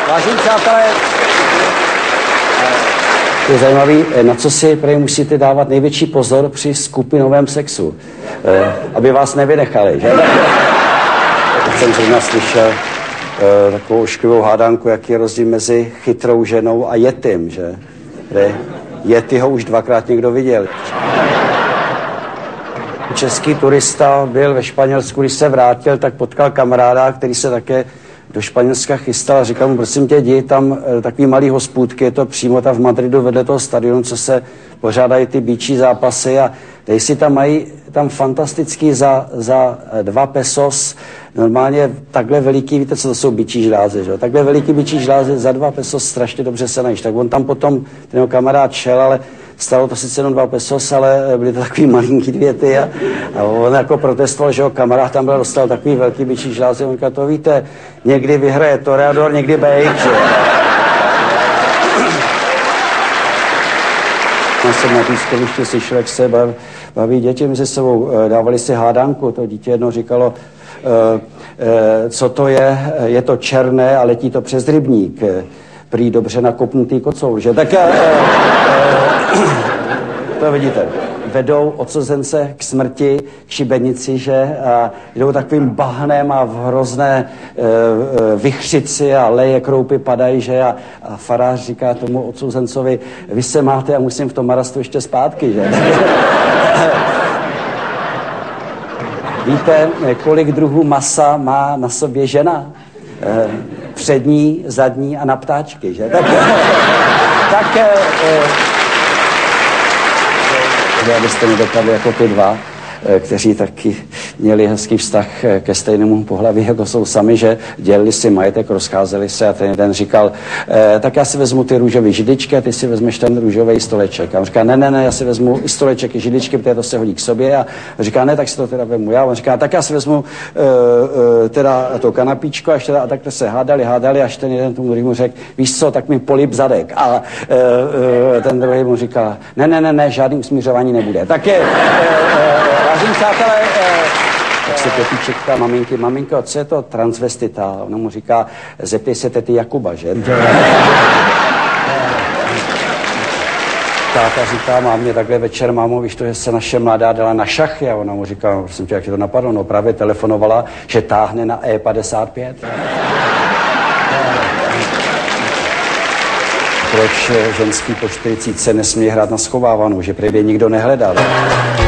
Vážení přátelé, je zajímavý, na co si prej musíte dávat největší pozor při skupinovém sexu, aby vás nevynechali, že? Teď jsem zrovna slyšel takovou ošklivou hádanku, jaký je rozdíl mezi chytrou ženou a yetim, že? Yetiho už dvakrát někdo viděl. Český turista byl ve Španělsku, když se vrátil, tak potkal kamaráda, který se také do Španělska chystal a říkal mu, prosím tě, jdi tam takový malý hospůdky, je to přímo tam v Madridu vedle toho stadionu, co se pořádají ty býčí zápasy a tady si tam mají tam fantastický za 2 pesos, normálně takhle veliký, víte, co to jsou býčí žlázy, že? Takhle veliký býčí žlázy za 2 pesos strašně dobře se najíš. Tak on tam potom, ten jeho kamarád šel, ale stalo to sice jenom 2 pesos, ale byly to takový malinký věty a on jako protestoval, že ho kamarád tam byl, dostal takový velký býčí žlázy, on říkal, to víte, někdy vyhraje Toreador, někdy Bejk, že? Já jsem na pískovišti slyšel, jak se baví děti mezi sebou, dávali si hádanku, to dítě jedno říkalo, co to je to černé a letí to přes rybník, prý dobře nakopnutý kocour, že? Tak to vidíte, vedou odsuzence k smrti, k šibenici, že? A jdou takovým bahnem a v hrozné vychřici a leje kroupy padají, že? A farář říká tomu odsouzencovi, vy se máte a musím v tom marastu ještě zpátky, že? Víte, kolik druhů masa má na sobě žena? Přední, zadní a na ptáčky, že? Abyste nedopadli jako ty dva, kteří taky měli hezký vztah ke stejnému pohlaví, jako jsou sami, že dělili si majetek, rozcházeli se a ten jeden říkal, tak já si vezmu ty růžové židličky a ty si vezmeš ten růžový stoleček. A on říká, ne, já si vezmu i stoleček i židličky, protože to se hodí k sobě. A říká, ne, tak si to teda vezmu já. A on říká, tak já si vezmu teda to kanapíčko a takhle se hádali, až ten jeden tomu druhému řekl, víš co, tak mi polib zadek. A ten druhý mu říká, ne, žádný usmířování nebude. Tak je, vážení přátelé, tak se Pepíček ptá maminky, maminko, co je to transvestita? Ona mu říká, zeptej se tety Jakuba, že? Táta říká mámě takhle večer, mámo, víš to, že se naše mladá dala na šachy? A ona mu říká, prosím tě, jak ti to napadlo? No právě telefonovala, že táhne na E55. Proč ženský po 40 nesmí hrát na schovávanou, že prý nikdo nehledal?